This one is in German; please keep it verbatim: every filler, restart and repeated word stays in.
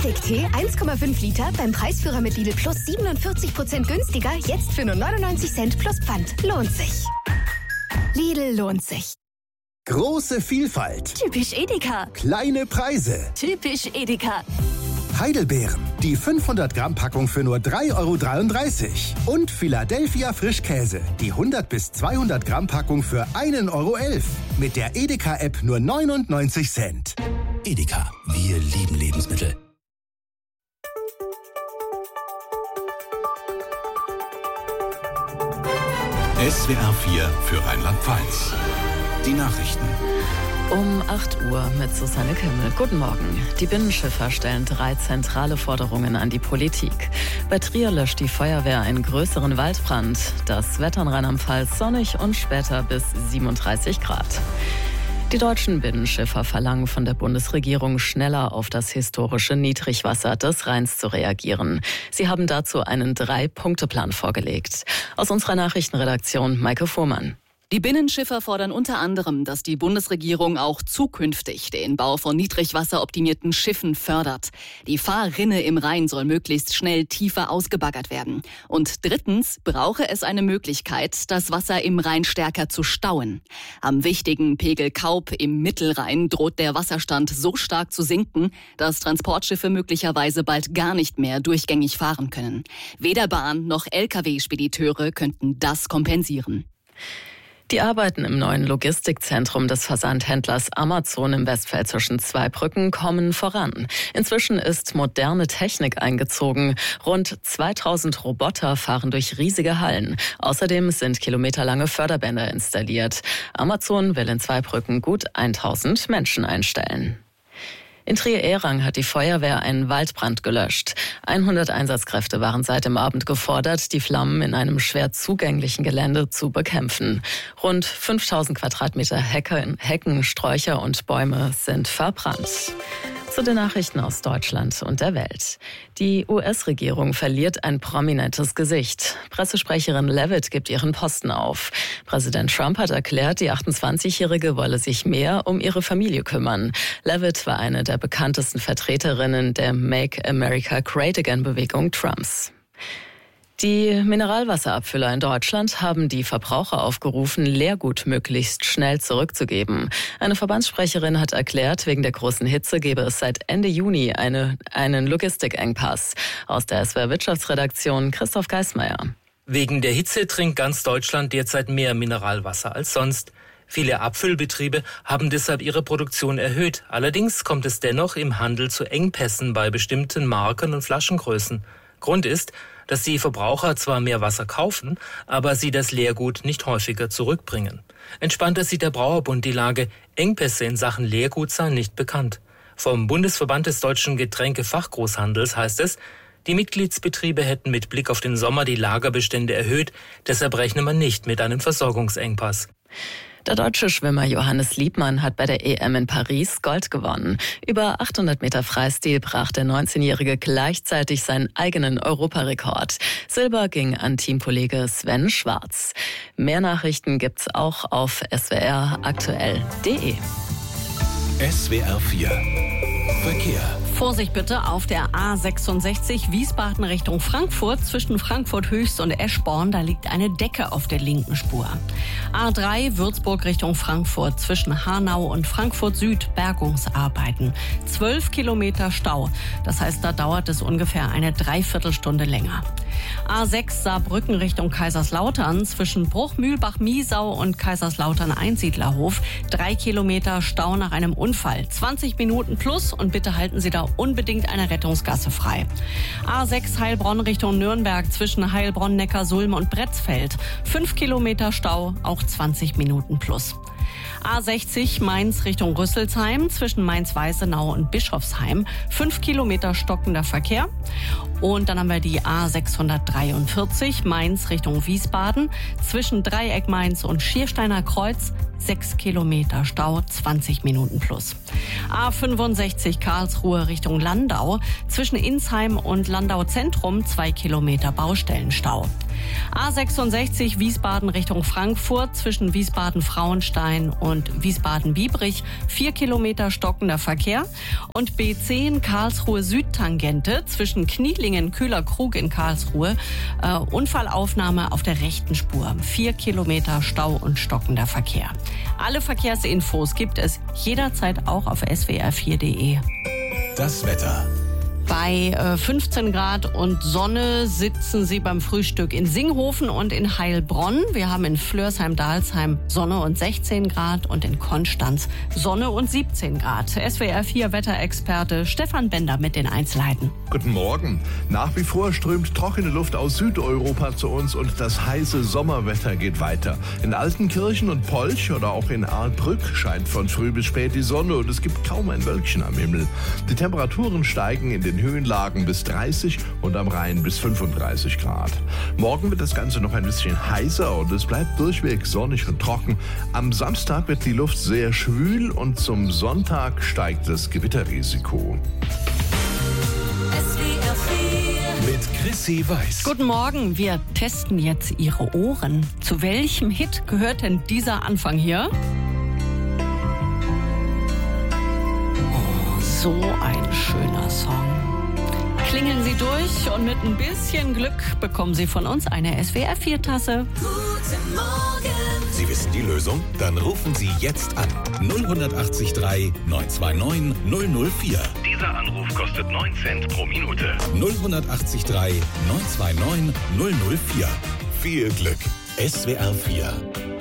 Medik-Tee eins Komma fünf Liter beim Preisführer mit Lidl Plus siebenundvierzig Prozent günstiger, jetzt für nur neunundneunzig Cent plus Pfand. Lohnt sich. Lidl lohnt sich. Große Vielfalt. Typisch Edeka. Kleine Preise. Typisch Edeka. Heidelbeeren. Die fünfhundert Gramm Packung für nur drei Euro dreiunddreißig. Und Philadelphia Frischkäse. Die hundert bis zweihundert Gramm Packung für ein Euro elf. Mit der Edeka-App nur neunundneunzig Cent. Edeka. Wir lieben Lebensmittel. S W R vier für Rheinland-Pfalz. Die Nachrichten. Um acht Uhr mit Susanne Kimmel. Guten Morgen. Die Binnenschiffer stellen drei zentrale Forderungen an die Politik. Bei Trier löscht die Feuerwehr einen größeren Waldbrand. Das Wetter in Rheinland-Pfalz sonnig und später bis siebenunddreißig Grad. Die deutschen Binnenschiffer verlangen von der Bundesregierung, schneller auf das historische Niedrigwasser des Rheins zu reagieren. Sie haben dazu einen Drei-Punkte-Plan vorgelegt. Aus unserer Nachrichtenredaktion Maike Fuhrmann. Die Binnenschiffer fordern unter anderem, dass die Bundesregierung auch zukünftig den Bau von niedrigwasseroptimierten Schiffen fördert. Die Fahrrinne im Rhein soll möglichst schnell tiefer ausgebaggert werden. Und drittens brauche es eine Möglichkeit, das Wasser im Rhein stärker zu stauen. Am wichtigen Pegel Kaub im Mittelrhein droht der Wasserstand so stark zu sinken, dass Transportschiffe möglicherweise bald gar nicht mehr durchgängig fahren können. Weder Bahn noch L K W-Spediteure könnten das kompensieren. Die Arbeiten im neuen Logistikzentrum des Versandhändlers Amazon im westpfälzischen Zweibrücken kommen voran. Inzwischen ist moderne Technik eingezogen. Rund zweitausend Roboter fahren durch riesige Hallen. Außerdem sind kilometerlange Förderbänder installiert. Amazon will in Zweibrücken gut tausend Menschen einstellen. In Trier-Ehrang hat die Feuerwehr einen Waldbrand gelöscht. hundert Einsatzkräfte waren seit dem Abend gefordert, die Flammen in einem schwer zugänglichen Gelände zu bekämpfen. Rund fünftausend Quadratmeter Hecken, Hecken, Sträucher und Bäume sind verbrannt. Zu den Nachrichten aus Deutschland und der Welt. Die U S-Regierung verliert ein prominentes Gesicht. Pressesprecherin Leavitt gibt ihren Posten auf. Präsident Trump hat erklärt, die achtundzwanzigjährige wolle sich mehr um ihre Familie kümmern. Leavitt war eine der bekanntesten Vertreterinnen der Make America Great Again-Bewegung Trumps. Die Mineralwasserabfüller in Deutschland haben die Verbraucher aufgerufen, Leergut möglichst schnell zurückzugeben. Eine Verbandssprecherin hat erklärt, wegen der großen Hitze gebe es seit Ende Juni eine, einen Logistikengpass. Aus der S W R-Wirtschaftsredaktion Christoph Geismeier. Wegen der Hitze trinkt ganz Deutschland derzeit mehr Mineralwasser als sonst. Viele Abfüllbetriebe haben deshalb ihre Produktion erhöht. Allerdings kommt es dennoch im Handel zu Engpässen bei bestimmten Marken und Flaschengrößen. Grund ist, dass die Verbraucher zwar mehr Wasser kaufen, aber sie das Leergut nicht häufiger zurückbringen. Entspannter sieht der Brauerbund die Lage. Engpässe in Sachen Leergut seien nicht bekannt. Vom Bundesverband des deutschen Getränkefachgroßhandels heißt es, die Mitgliedsbetriebe hätten mit Blick auf den Sommer die Lagerbestände erhöht, deshalb rechne man nicht mit einem Versorgungsengpass. Der deutsche Schwimmer Johannes Liebmann hat bei der E M in Paris Gold gewonnen. Über achthundert Meter Freistil brach der neunzehnjährige gleichzeitig seinen eigenen Europarekord. Silber ging an Teamkollege Sven Schwarz. Mehr Nachrichten gibt's auch auf s w r aktuell punkt d e. S W R vier Verkehr. Vorsicht bitte auf der A sechsundsechzig Wiesbaden Richtung Frankfurt. Zwischen Frankfurt Höchst und Eschborn, da liegt eine Decke auf der linken Spur. A drei Würzburg Richtung Frankfurt. Zwischen Hanau und Frankfurt Süd Bergungsarbeiten. Zwölf Kilometer Stau. Das heißt, da dauert es ungefähr eine Dreiviertelstunde länger. A sechs Saarbrücken Richtung Kaiserslautern. Zwischen Bruchmühlbach-Miesau und Kaiserslautern-Einsiedlerhof. Drei Kilometer Stau nach einem Unfall. zwanzig Minuten plus und bitte halten Sie da unbedingt eine Rettungsgasse frei. A sechs Heilbronn Richtung Nürnberg zwischen Heilbronn, Neckarsulm und Bretzfeld. Fünf Kilometer Stau, auch zwanzig Minuten plus. A sechzig Mainz Richtung Rüsselsheim zwischen Mainz-Weißenau und Bischofsheim. Fünf Kilometer stockender Verkehr. Und dann haben wir die A sechshundertdreiundvierzig Mainz Richtung Wiesbaden zwischen Dreieck Mainz und Schiersteiner Kreuz. Sechs Kilometer Stau, zwanzig Minuten plus. A fünfundsechzig Karlsruhe Richtung Landau zwischen Insheim und Landau Zentrum. Zwei Kilometer Baustellenstau. A sechsundsechzig Wiesbaden Richtung Frankfurt zwischen Wiesbaden-Frauenstein und Wiesbaden-Biebrich. Vier Kilometer stockender Verkehr. Und B zehn Karlsruhe Südtangente zwischen Knielingen-Kühler-Krug in Karlsruhe. Äh, Unfallaufnahme auf der rechten Spur. Vier Kilometer Stau und stockender Verkehr. Alle Verkehrsinfos gibt es jederzeit auch auf s w r vier punkt de. Das Wetter. Bei äh, fünfzehn Grad und Sonne sitzen Sie beim Frühstück in Singhofen und in Heilbronn. Wir haben in Flörsheim-Dalsheim Sonne und sechzehn Grad und in Konstanz Sonne und siebzehn Grad. S W R vier Wetterexperte Stefan Bender mit den Einzelheiten. Guten Morgen. Nach wie vor strömt trockene Luft aus Südeuropa zu uns und das heiße Sommerwetter geht weiter. In Altenkirchen und Polch oder auch in Ahrbrück scheint von früh bis spät die Sonne und es gibt kaum ein Wölkchen am Himmel. Die Temperaturen steigen in den Höhenlagen bis dreißig und am Rhein bis fünfunddreißig Grad. Morgen wird das Ganze noch ein bisschen heißer und es bleibt durchweg sonnig und trocken. Am Samstag wird die Luft sehr schwül und zum Sonntag steigt das Gewitterrisiko. Mit Chrissy Weiß. Guten Morgen, wir testen jetzt Ihre Ohren. Zu welchem Hit gehört denn dieser Anfang hier? Oh, so ein schöner Song. Klingeln Sie durch und mit ein bisschen Glück bekommen Sie von uns eine S W R vier Tasse. Guten Morgen. Sie wissen die Lösung? Dann rufen Sie jetzt an. null acht drei neun zwei neun null null vier. Dieser Anruf kostet neun Cent pro Minute. null acht drei neun zwei neun null null vier. Viel Glück. S W R vier.